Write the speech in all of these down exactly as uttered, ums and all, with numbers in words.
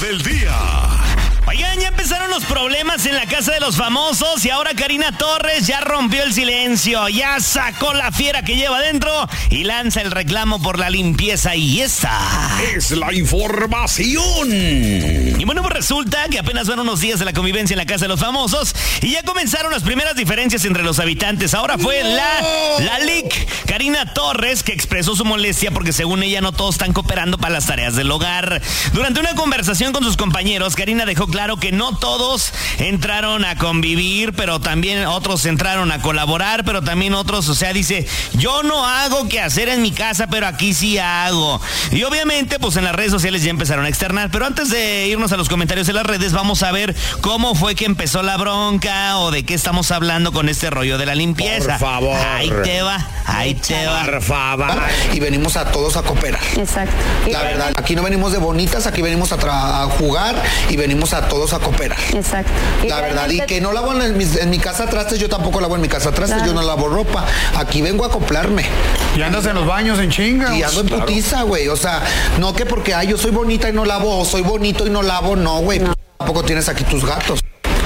del día. Oigan, ya empezaron los problemas en la casa de los famosos y ahora Karina Torres ya rompió el silencio, ya sacó la fiera que lleva adentro y lanza el reclamo por la limpieza y esta es la información. Y bueno, pues resulta que apenas van unos días de la convivencia en la casa de los famosos y ya comenzaron las primeras diferencias entre los habitantes. Ahora fue no. la, la Lic, Karina Torres, que expresó su molestia porque según ella no todos están cooperando para las tareas del hogar. Durante una conversación con sus compañeros, Karina dejó claro que no todos entraron a convivir, pero también otros entraron a colaborar, pero también otros, o sea, dice, yo no hago qué hacer en mi casa, pero aquí sí hago. Y obviamente, pues en las redes sociales ya empezaron a externar, pero antes de irnos a los comentarios de las redes, vamos a ver cómo fue que empezó la bronca o de qué estamos hablando con este rollo de la limpieza. Por favor. Ahí te va, ahí te va. Por favor. Y venimos a todos a cooperar. Exacto. La verdad, aquí no venimos de bonitas, aquí venimos a, tra- a jugar y venimos a todos a cooperar. Exacto. Y la verdad, y realmente... que no lavo en mi, en mi casa trastes, yo tampoco lavo en mi casa trastes, Claro. yo no lavo ropa. Aquí vengo a acoplarme. Y andas en los baños en chinga. Y ando en putiza, güey. O sea, no que porque ay, yo soy bonita y no lavo, o soy bonito y no lavo, no, güey. No. Tampoco tienes aquí tus gatos.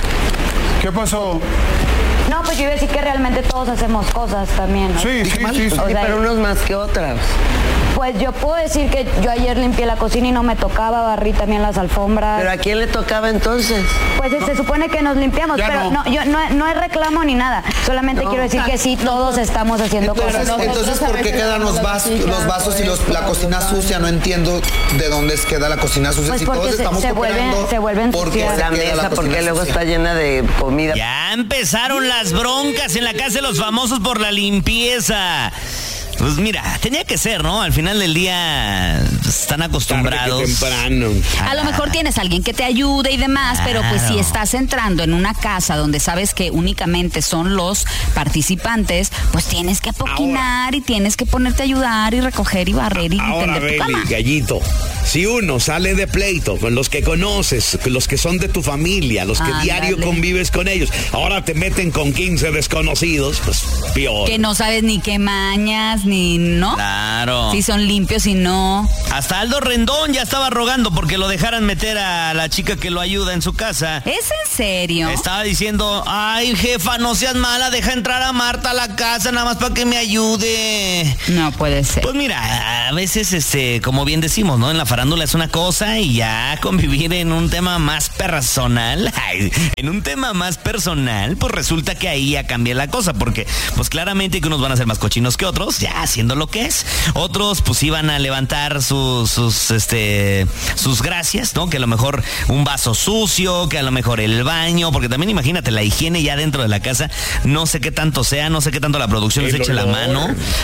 ¿Qué pasó? No, pues yo iba a decir que realmente todos hacemos cosas también, ¿no? Sí, sí, sí, sí. O sea, pero unos más que otras. Pues yo puedo decir que yo ayer limpié la cocina y no me tocaba, barrí también las alfombras. ¿Pero a quién le tocaba entonces? Pues se supone que nos limpiamos, Ya pero no. no, yo no, no es reclamo ni nada. Solamente No. quiero decir que sí, todos estamos haciendo Entonces, cosas. entonces ¿por qué quedan los vasos, los vasos y los, la cocina sucia? No entiendo de dónde es queda la cocina sucia. Pues si porque todos se- estamos se vuelven- cooperando, se vuelven ¿por qué sucias. se La queda mesa, cocina porque luego sucia? está llena de comida. Ya empezaron las broncas en la casa de los famosos por la limpieza. Pues mira, tenía que ser, ¿no? Al final del día pues, están acostumbrados. Tarde que temprano. A lo mejor tienes a alguien que te ayude y demás, pero pues Claro. si estás entrando en una casa donde sabes que únicamente son los participantes, pues tienes que apoquinar y tienes que ponerte a ayudar y recoger y barrer y Ahora, tender tu cama. Beli, gallito, si uno sale de pleito con los que conoces, con los que son de tu familia, los que Ándale. diario convives con ellos, ahora te meten con quince desconocidos, pues peor. Que no sabes ni qué mañas, ni no. Claro. Si son limpios y no. Hasta Aldo Rendón ya estaba rogando porque lo dejaran meter a la chica que lo ayuda en su casa. ¿Es en serio? Estaba diciendo, ay jefa, no seas mala, deja entrar a Marta a la casa nada más para que me ayude. No puede ser. Pues mira, a veces, este, como bien decimos, ¿no? En la farándula es una cosa y ya convivir en un tema más personal, ay, en un tema más personal, pues resulta que ahí ya cambia la cosa, porque pues claramente que unos van a ser más cochinos que otros, ya haciendo lo que es. Otros pues iban a levantar sus, sus, este, sus gracias, ¿no? Que a lo mejor un vaso sucio, que a lo mejor el baño, porque también imagínate la higiene ya dentro de la casa, no sé qué tanto sea, no sé qué tanto la producción les El eche la olor. mano.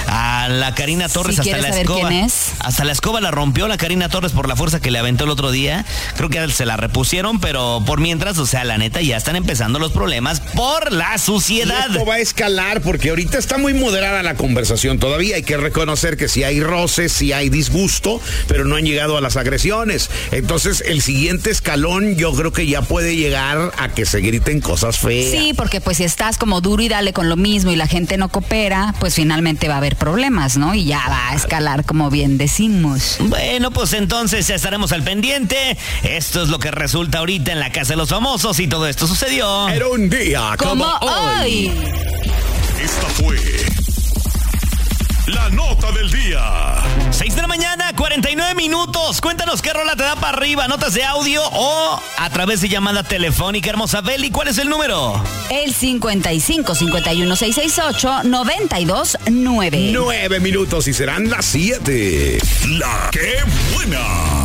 A la Karina Torres Si hasta quieres la saber escoba. quién es. Hasta la escoba la rompió la Karina Torres por la fuerza que le aventó el otro día. Creo que se la repusieron, pero por mientras, o sea, la neta, ya están empezando los problemas por la Y suciedad. esto va a escalar porque ahorita está muy moderada la conversación. Todavía hay que reconocer que sí hay roces, sí hay disgusto, pero no han llegado a las agresiones. Entonces, el siguiente escalón yo creo que ya puede llegar a que se griten cosas feas. Sí, porque pues si estás como duro y dale con lo mismo y la gente no coopera, pues finalmente va a haber problemas, ¿no? Y ya va a escalar, como bien decimos. Bueno, pues entonces ya estaremos al pendiente. Esto es lo que resulta ahorita en la casa de los famosos y todo esto sucedió. Era un día como, Como hoy. Esta fue la nota del día. seis de la mañana, cuarenta y nueve minutos. Cuéntanos qué rola te da para arriba, notas de audio o a través de llamada telefónica. Hermosa Beli, ¿cuál es el número? El cincuenta y cinco, cincuenta y uno, seiscientos sesenta y ocho, noventa y dos, nueve. Nueve minutos y serán las siete. La que buena.